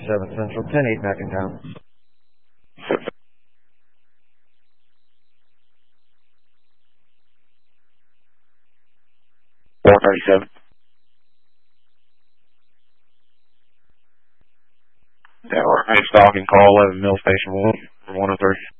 137 Central, 10-8 back in town. 437. Tower, hey, stalking, call 11 Mill Station 1, 103.